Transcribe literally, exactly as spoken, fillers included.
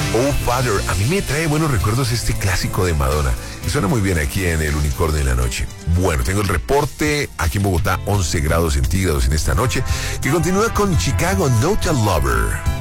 Oh Father, a mí me trae buenos recuerdos este clásico de Madonna. Y suena muy bien aquí en el Unicornio de la Noche. Bueno, tengo el reporte aquí en Bogotá, once grados centígrados en esta noche, que continúa con Chicago Note a Lover.